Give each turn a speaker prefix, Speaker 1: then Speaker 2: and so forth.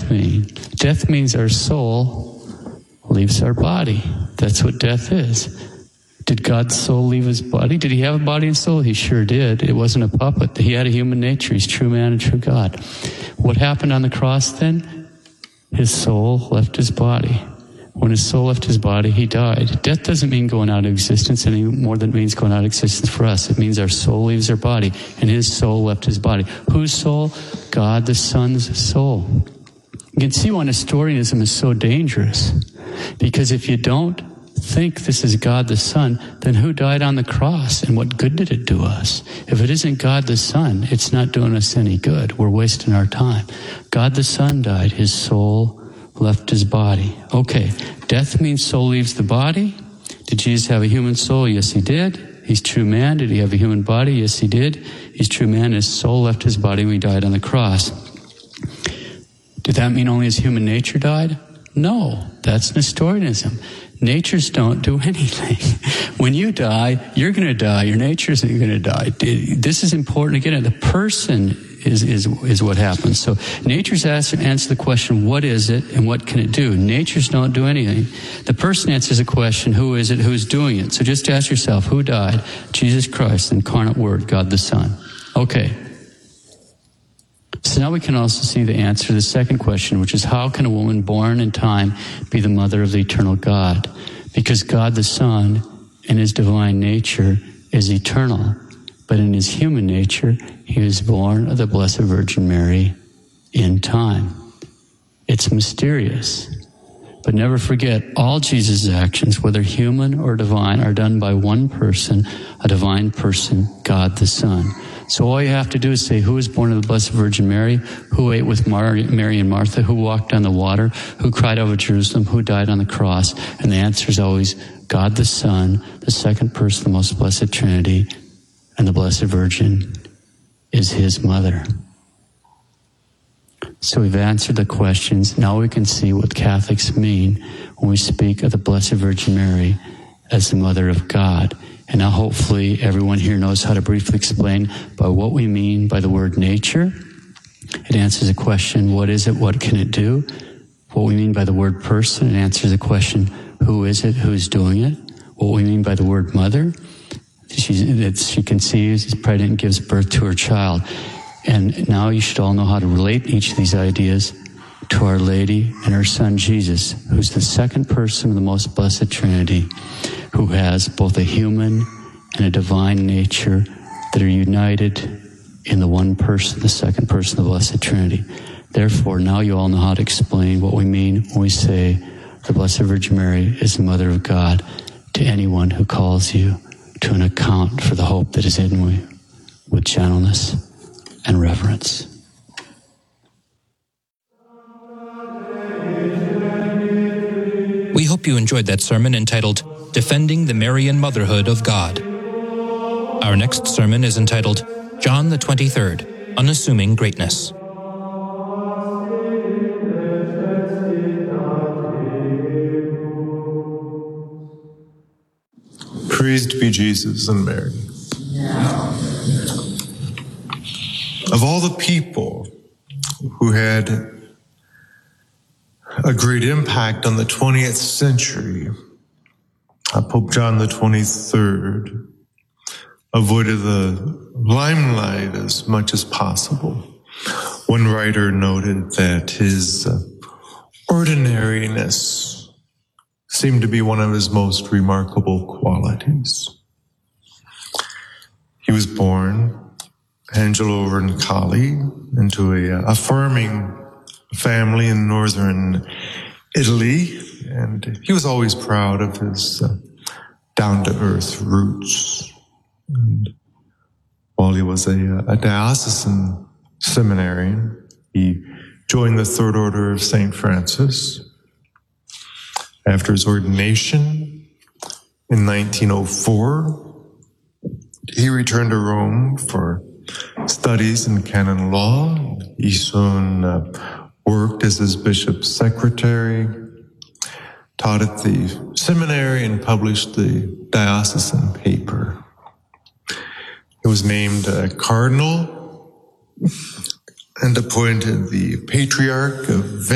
Speaker 1: death mean? Death means our soul leaves our body. That's what death is. Did God's soul leave his body? Did he have a body and soul? He sure did. It wasn't a puppet. He had a human nature. He's true man and true God. What happened on the cross then? His soul left his body. When his soul left his body, he died. Death doesn't mean going out of existence any more than it means going out of existence for us. It means our soul leaves our body, and his soul left his body. Whose soul? God the Son's soul. You can see why Nestorianism is so dangerous. Because if you don't think this is God the Son, then who died on the cross, and what good did it do us? If it isn't God the Son, it's not doing us any good. We're wasting our time. God the Son died. His soul left his body. Okay, death means soul leaves the body. Did Jesus have a human soul? Yes, he did. He's true man. Did he have a human body? Yes, he did. He's true man. His soul left his body when he died on the cross. Did that mean only his human nature died? No, that's Nestorianism. Natures don't do anything. When you die, you're going to die. Your nature isn't going to die. This is important to get at. The person is what happens. So nature's answer the question, what is it and what can it do? Natures don't do anything. The person answers the question, who is it, who's doing it? So just ask yourself, who died? Jesus Christ, the incarnate Word, God the Son. Okay. So now we can also see the answer to the second question, which is how can a woman born in time be the mother of the eternal God? Because God the Son, in his divine nature, is eternal. But in his human nature, he was born of the Blessed Virgin Mary in time. It's mysterious. But never forget, all Jesus' actions, whether human or divine, are done by one person, a divine person, God the Son. So all you have to do is say, who was born of the Blessed Virgin Mary? Who ate with Mary and Martha? Who walked on the water? Who cried over Jerusalem? Who died on the cross? And the answer is always God the Son, the second person of the Most Blessed Trinity, and the Blessed Virgin is his mother. So we've answered the questions. Now we can see what Catholics mean when we speak of the Blessed Virgin Mary as the Mother of God. And now hopefully everyone here knows how to briefly explain by what we mean by the word nature. It answers the question, what is it, what can it do? What we mean by the word person, it answers the question, who is it, who's doing it? What we mean by the word mother, that she conceives, is pregnant, and gives birth to her child. And now you should all know how to relate each of these ideas to Our Lady and her Son Jesus, who's the second person of the Most Blessed Trinity, who has both a human and a divine nature that are united in the one person, the second person of the Blessed Trinity. Therefore, now you all know how to explain what we mean when we say the Blessed Virgin Mary is the Mother of God to anyone who calls you to an account for the hope that is in you with gentleness and reverence.
Speaker 2: We hope you enjoyed that sermon entitled, Defending the Marian Motherhood of God. Our next sermon is entitled, John the 23rd, Unassuming Greatness.
Speaker 3: Praised be Jesus and Mary. Of all the people who had a great impact on the 20th century, Pope John the 23rd avoided the limelight as much as possible. One writer noted that his ordinariness seemed to be one of his most remarkable qualities. He was born, Angelo Roncalli, into a farming family in northern Italy, and he was always proud of his down-to-earth roots. And while he was a diocesan seminarian, he joined the Third Order of St. Francis. After his ordination in 1904, he returned to Rome for studies in canon law. He soon worked as his bishop's secretary, taught at the seminary, and published the diocesan paper. He was named a cardinal and appointed the Patriarch of